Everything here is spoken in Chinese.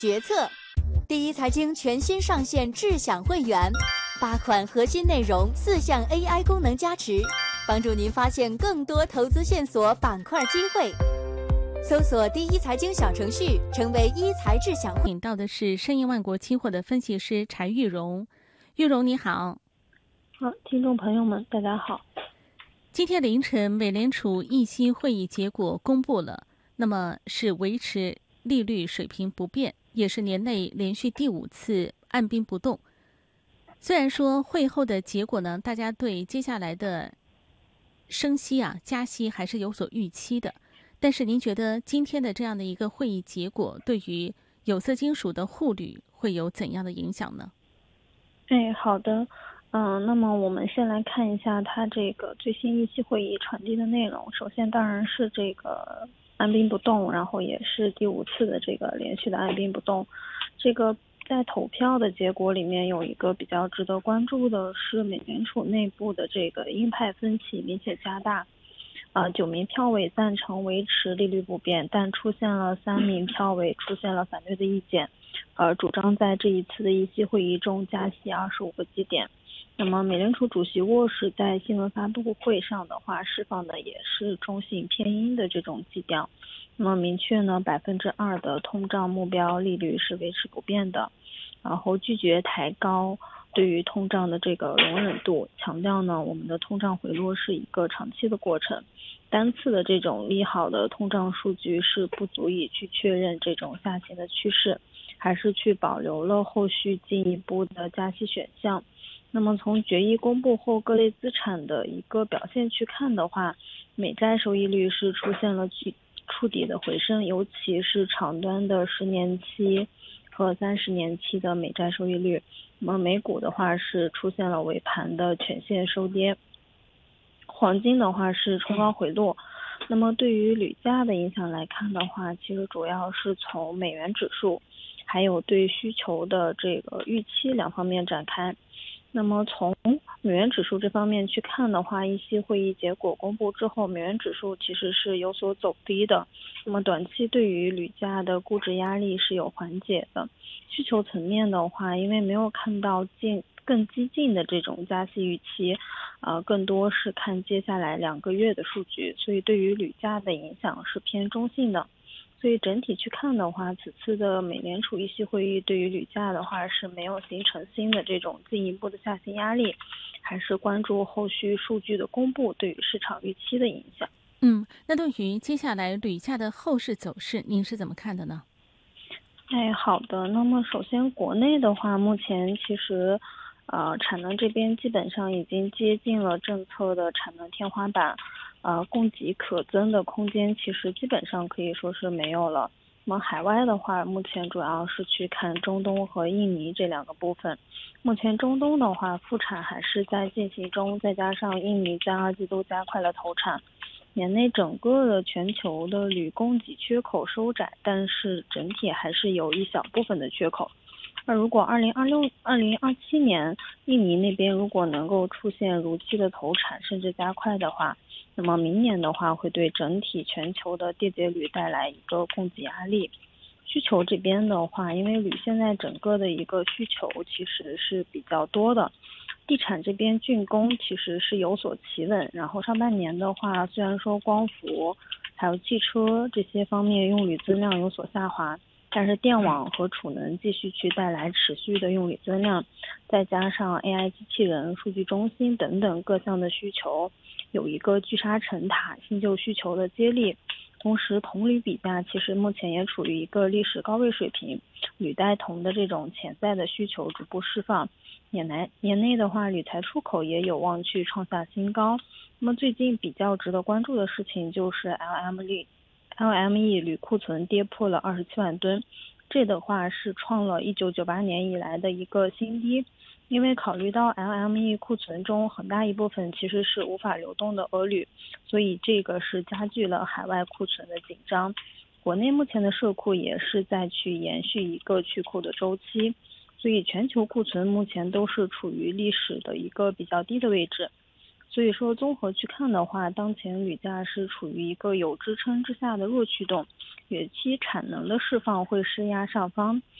决策。第一财经全新上线智享会员，8款核心内容，4项 AI 功能加持，帮助您发现更多投资线索、板块机会。搜索第一财经小程序，成为一财智享会。 请到的是盛业万国期货的分析师柴玉荣。玉荣你好。 听众朋友们大家好。 今天凌晨美联储议息会议结果公布了，那么是维持利率水平不变，也是年内连续第5次按兵不动。虽然说会后的结果呢，大家对接下来的升息加息还是有所预期的，但是您觉得今天的这样的一个会议结果对于有色金属的沪铝会有怎样的影响呢？ 好的。那么我们先来看一下它这个最新议息会议传递的内容。首先当然是这个按兵不动，然后也是第5次的这个连续的按兵不动。这个在投票的结果里面有一个比较值得关注的是美联储内部的这个鹰派分歧明显加大。9名票委赞成维持利率不变，但出现了3名票委出现了反对的意见，主张在这一次的议息会议中加息25个基点。那么美联储主席沃什在新闻发布会上的话，释放的也是中性偏鹰的这种基调。那么明确呢，2%的通胀目标利率是维持不变的，然后拒绝抬高对于通胀的这个容忍度，强调呢我们的通胀回落是一个长期的过程，单次的这种利好的通胀数据是不足以去确认这种下行的趋势，还是去保留了后续进一步的加息选项。那么从决议公布后各类资产的一个表现去看的话，美债收益率是出现了触底的回升，尤其是长端的10年期和30年期的美债收益率。那么美股的话是出现了尾盘的全线收跌，黄金的话是冲高回落。那么对于铝价的影响来看的话，其实主要是从美元指数还有对需求的这个预期2方面展开。那么从美元指数这方面去看的话，议息会议结果公布之后，美元指数其实是有所走低的。那么短期对于铝价的估值压力是有缓解的。需求层面的话，因为没有看到更激进的这种加息预期，更多是看接下来2个月的数据，所以对于铝价的影响是偏中性的。所以整体去看的话，此次的美联储议息会议对于铝价的话是没有形成新的这种进一步的下行压力，还是关注后续数据的公布对于市场预期的影响。 那对于接下来铝价的后市走势，您是怎么看的呢？ 好的。那么首先国内的话，目前其实产能这边基本上已经接近了政策的产能天花板，供给可增的空间其实基本上可以说是没有了。那么海外的话，目前主要是去看中东和印尼这2个部分。目前中东的话，复产还是在进行中，再加上印尼在2季度加快了投产，年内整个的全球的铝供给缺口收窄，但是整体还是有一小部分的缺口。那如果2027年印尼那边如果能够出现如期的投产甚至加快的话，那么明年的话会对整体全球的电解铝带来一个供给压力。需求这边的话，因为铝现在整个的一个需求其实是比较多的，地产这边竣工其实是有所企稳，然后上半年的话，虽然说光伏还有汽车这些方面用铝增量有所下滑，但是电网和储能继续去带来持续的用铝增量，再加上 AI 机器人、数据中心等等各项的需求有一个聚沙成塔、新旧需求的接力。同时铜铝比价其实目前也处于一个历史高位水平，铝带铜的这种潜在的需求逐步释放，年内的话铝材出口也有望去创下新高。那么最近比较值得关注的事情就是 LME 铝库存跌破了27万吨，这的话是创了1998年以来的一个新低。因为考虑到 LME 库存中很大一部分其实是无法流动的俄铝，所以这个是加剧了海外库存的紧张。国内目前的社库也是在去延续一个去库的周期，所以全球库存目前都是处于历史的一个比较低的位置。 所以说综合去看的话，当前铝价是处于一个有支撑之下的弱驱动，远期产能的释放会施压上方。